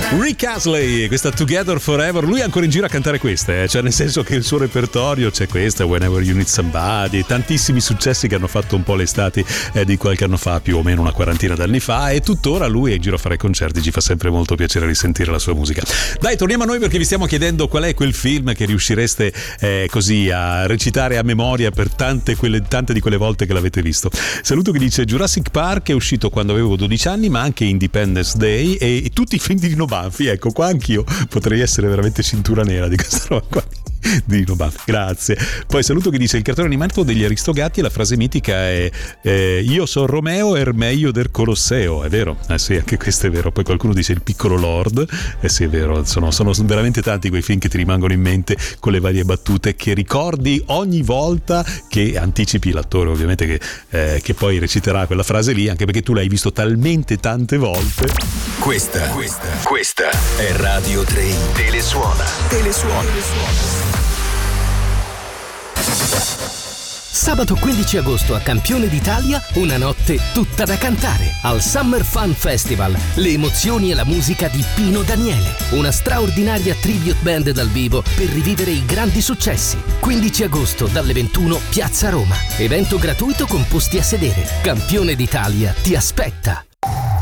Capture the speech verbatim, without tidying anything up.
Rick Astley, questa Together Forever, lui è ancora in giro a cantare queste, eh? Cioè nel senso che il suo repertorio c'è questa, Whenever You Need Somebody, tantissimi successi che hanno fatto un po' le estati eh, di qualche anno fa, più o meno una quarantina d'anni fa, e tuttora lui è in giro a fare concerti, ci fa sempre molto piacere risentire la sua musica. Dai, torniamo a noi perché vi stiamo chiedendo qual è quel film che riuscireste eh, così a recitare a memoria per tante, quelle, tante di quelle volte che l'avete visto. Saluto che dice Jurassic Park è uscito quando avevo dodici anni, ma anche Independence Day e, e tutti i film di Nino Banfi. Ecco, qua anch'io potrei essere veramente cintura nera di questa roba qua di Nino Banfi, grazie. Poi saluto che dice il cartone animato degli Aristogatti, la frase mitica è eh, io sono Romeo er meglio del Colosseo, è vero? Eh sì, anche questo è vero. Poi qualcuno dice il piccolo Lord, eh sì è vero, sono, sono veramente tanti quei film che ti rimangono in mente con le varie battute che ricordi ogni volta che anticipi l'attore ovviamente che, eh, che poi reciterà quella frase lì, anche perché tu l'hai visto talmente tante volte. Questa, questa, questa è Radio tre Telesuona. Telesuona. Telesuona. Sabato quindici agosto a Campione d'Italia, una notte tutta da cantare. Al Summer Fun Festival, le emozioni e la musica di Pino Daniele. Una straordinaria tribute band dal vivo per rivivere i grandi successi. quindici agosto dalle ventuno, Piazza Roma. Evento gratuito con posti a sedere. Campione d'Italia ti aspetta.